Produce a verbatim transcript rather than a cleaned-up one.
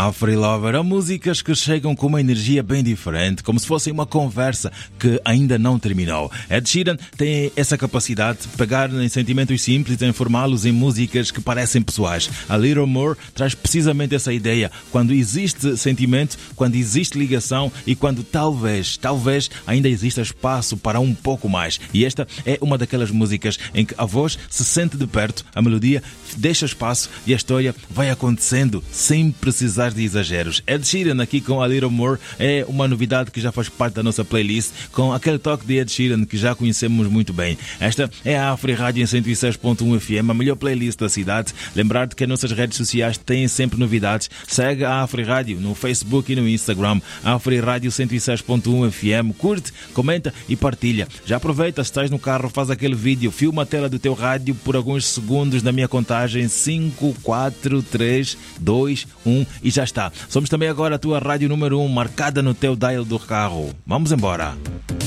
Afri Lover, há músicas que chegam com uma energia bem diferente, como se fosse uma conversa que ainda não terminou. Ed Sheeran tem essa capacidade de pegar em sentimentos simples e transformá-los em músicas que parecem pessoais. A Little More traz precisamente essa ideia, quando existe sentimento, quando existe ligação e quando talvez, talvez ainda exista espaço para um pouco mais. E esta é uma daquelas músicas em que a voz se sente de perto, a melodia deixa espaço e a história vai acontecendo sem precisar de exageros. Ed Sheeran aqui com a Little More é uma novidade que já faz parte da nossa playlist, com aquele toque de Ed Sheeran que já conhecemos muito bem. Esta é a Afri Rádio em cento e seis ponto um F M, a melhor playlist da cidade. Lembrar-te que as nossas redes sociais têm sempre novidades. Segue a Afri Rádio no Facebook e no Instagram, Afri Rádio cento e seis ponto um F M. Curte, comenta e partilha. Já aproveita, se estás no carro, faz aquele vídeo, filma a tela do teu rádio por alguns segundos na minha contagem cinco, quatro, três, dois, um e já está. Somos também agora a tua rádio número um, marcada no teu dial do carro. Vamos embora.